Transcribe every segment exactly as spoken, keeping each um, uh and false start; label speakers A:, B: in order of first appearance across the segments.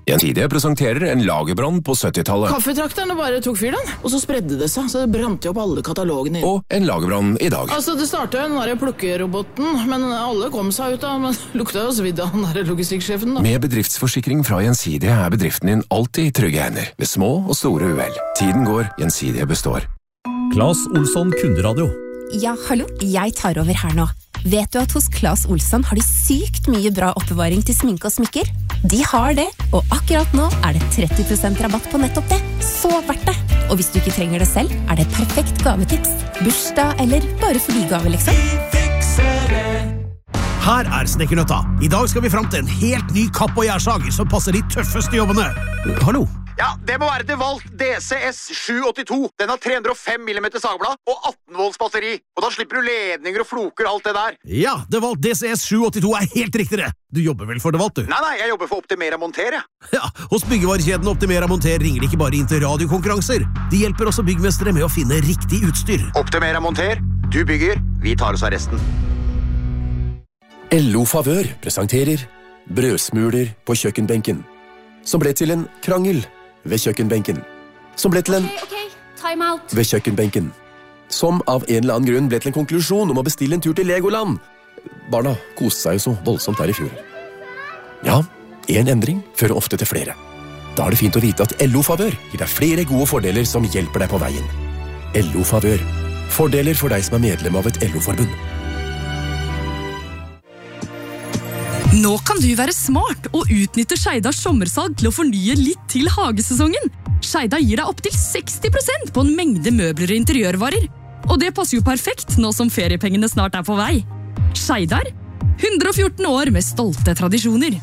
A: Gjensidige presenterer en lagerbrann på syttitallet.
B: Kaffetrakterne bare tok fyr den, og så spredde det seg, så det brant jo opp alle katalogene.
A: Og en lagerbrann i dag.
B: Altså, det startet jo den der plukkeroboten, men alle kom seg ut av, men lukta jo svidd av den der logistikksjefen da.
A: Med bedriftsforsikring fra Gjensidige er bedriften din alltid i trygge hender, ved små og store uhell. Tiden går, Gjensidige består.
C: Claes Olsson Kunderadio.
D: Ja, hallo, jeg tar over her nå. Vet du at hos Claes Olsson har de sykt mye bra oppbevaring til sminke og smykker? De har det, og akkurat nå er det tretti prosent rabatt på nettopp det. Så verdt det! Og hvis du ikke trenger det selv, er det et perfekt gavetips. Bursdag eller bare fordi-gave, liksom.
E: Her er Snekkernøtta. I dag skal vi frem til en helt ny kapp- og gjærsager som passer de tøffeste jobbene. Hallo?
F: Ja, det må være DeWalt D C S sju åttito. Den har tre hundre og fem millimeter sagblad og atten volts batteri. Og da slipper du ledninger og floker og alt det der.
E: Ja, DeWalt D C S sju åttito er helt riktig det. Du jobber vel for DeWalt, du?
F: Nei, nei, jeg jobber for Optimera Monter, jeg.
E: Ja, hos byggevarekjeden Optimera Monter ringer de ikke bare inn til radiokonkurranser. De hjelper også byggmestere med å finne riktig utstyr.
F: Optimera Monter, du bygger, vi tar oss av resten.
G: L O Favør presenterer brødsmuler på kjøkkenbenken, som ble til en krangel ved kjøkkenbenken, som ble til en
D: Ok, ok, time out.
G: ved kjøkkenbenken, som av en eller annen grunn ble til en konklusjon om å bestille en tur til Legoland. Barna koste seg jo så voldsomt der i fjor. Ja, en endring fører ofte til flere. Da er det fint å vite at L O Favør gir deg flere gode fordeler som hjelper deg på veien. L O Favør. Fordeler for deg som er medlem av et L O-forbund.
H: Nå kan du være smart og utnytte Skeidas sommersalg til å fornye litt til hagesesongen. Skeida gir deg opp til seksti prosent på en mengde møbler og interiørvarer. Og det passer jo perfekt nå som feriepengene snart er på vei. Skeidar, hundre og fjorten år med stolte tradisjoner.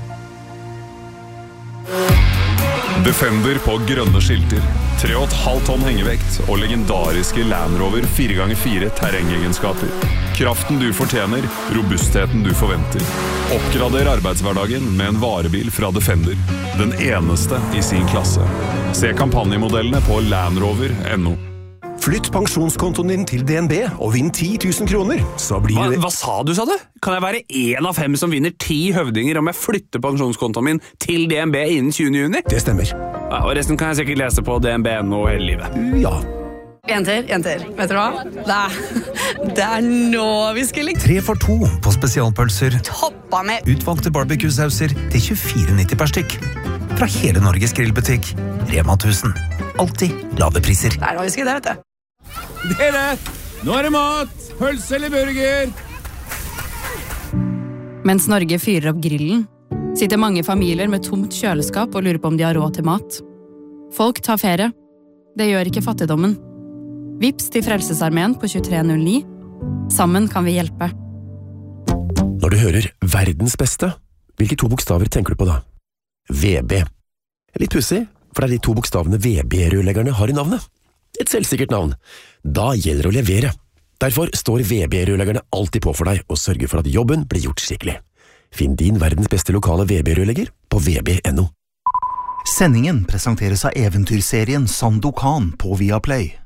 I: Defender på grønne skilter, tre komma fem tonn hengevekt og legendariske Land Rover fire ganger fire terrengegenskaper. Kraften du fortjener, robustheten du forventer. Oppgrader arbeidshverdagen med en varebil fra Defender. Den eneste i sin klasse. Se kampanjemodellene på landrover punktum no.
J: Flytt pensjonskontoen din til D N B og vinn ti tusen kroner. Så blir
K: hva,
J: det...
K: hva sa du, sa du? Kan jeg være en av fem som vinner ti høvdinger om jeg flytter pensjonskontoen min til D N B innen tjuende juni?
J: Det stemmer.
K: Ja, og resten kan jeg sikkert lese på D N B punktum no hele livet.
J: Ja.
H: Jenter, jenter, vet du hva? Det er, det er nå vi skal ligge.
L: Tre for to på spesialpølser.
H: Toppa med
L: Utvalgte barbecue-sauser til tjuefire nitti per stykk. Fra hele Norges grillbutikk. Rema tusen. Alltid lave priser.
H: Det er nå vi skal det, vet du.
M: Dere, nå er det mat! Pølse eller burger?
N: Mens Norge fyrer opp grillen, sitter mange familier med tomt kjøleskap og lurer på om de har råd til mat. Folk tar ferie. Det gjør ikke fattigdommen. Vips til Frelsesarmeen på tjuetre null ni. Sammen kan vi hjelpe.
G: Når du hører verdens beste, hvilke to bokstaver tenker du på da? V B. Litt pussig, for det er de to bokstavene V B-rørleggerne har i navnet. Et selvsikkert navn. Da gjelder det å levere. Derfor står V B-rørleggerne alltid på for deg og sørger for at jobben blir gjort skikkelig. Finn din verdens beste lokale V B-rørlegger på V B punktum no.
O: Sendingen presenteres av eventyrserien Sandokan på Viaplay.